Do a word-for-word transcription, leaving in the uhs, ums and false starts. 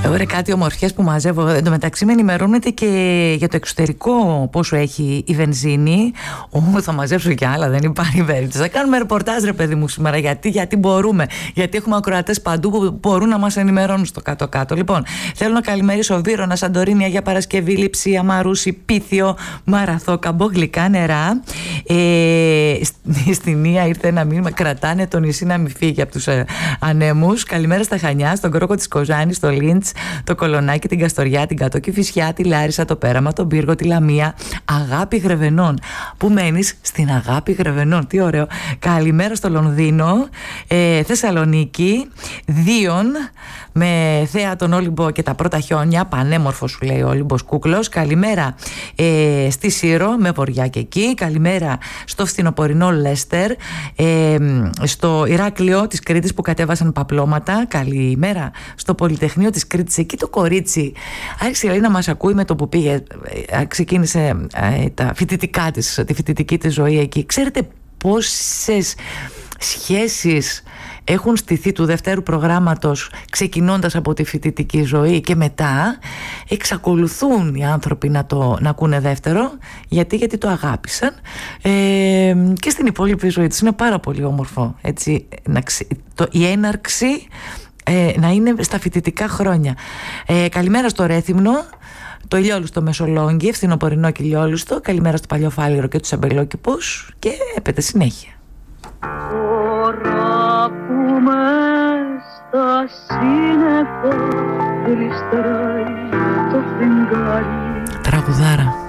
Ωραία, κάτι ομορφιές που μαζεύω. Εν τω μεταξύ με ενημερώνεται και για το εξωτερικό πόσο έχει η βενζίνη. Ω, θα μαζέψω κι άλλα, δεν υπάρχει περίπτωση. Θα κάνουμε ρεπορτάζ, ρε παιδί μου, σήμερα. Γιατί, γιατί μπορούμε. Γιατί έχουμε ακροατές παντού που μπορούν να μας ενημερώνουν στο κάτω-κάτω. Λοιπόν, θέλω να καλημερίσω Βύρωνα, Σαντορίνη, Αγία Παρασκευή, Λειψία, Μαρούσι, Πίθιο, Μαραθώ, Καμπό, γλυκά νερά. Ε, στην Ία ήρθε ένα μήνυμα. Κρατάνε το νησί να μην φύγει από τους ε, ανέμους. Καλημέρα στα Χανιά, στον Κρόκο της Κοζάνης, στο Λίντς, το Κολονάκι, την Καστοριά, την Κατόκη Φυσιά, τη Λάρισα, το Πέραμα, τον Πύργο, τη Λαμία. Αγάπη Γρεβενών. Πού μένεις? Στην Αγάπη Γρεβενών. Τι ωραίο. Καλημέρα στο Λονδίνο, ε, Θεσσαλονίκη, Δίον, με θέα τον Όλυμπο και τα πρώτα χιόνια. Πανέμορφο σου λέει ο Όλυμπος Κούκλος. Καλημέρα ε, στη Σύρο, με βοριά και εκεί. Καλημέρα στο φθινοπορεινό Λέστερ, ε, στο Ηράκλειο της Κρήτης που κατέβασαν παπλώματα. Καλημέρα στο Πολυτεχνείο της Κρήτης. Εκεί το κορίτσι άρχισε λέει, να μας ακούει με το που πήγε. Ε, ξεκίνησε ε, τα φοιτητικά της, τη φοιτητική της ζωή εκεί. Ξέρετε πόσες σχέσεις έχουν στηθεί του δευτέρου προγράμματος ξεκινώντας από τη φοιτητική ζωή και μετά εξακολουθούν οι άνθρωποι να το να ακούνε δεύτερο γιατί, γιατί το αγάπησαν ε, και στην υπόλοιπη ζωή τους είναι πάρα πολύ όμορφο έτσι, να, το, η έναρξη ε, να είναι στα φοιτητικά χρόνια. ε, Καλημέρα στο Ρέθυμνο, το Ηλιόλουστο Μεσολόγγι, φθινοπορεινό και Ηλιόλουστο. Καλημέρα στο Παλιοφάλιρο και τους Αμπελόκηπους και έπεται συνέχεια. Τώρα που μες στα σύννεφα γλιστράει το φεγγάρι, τραγουδάρα.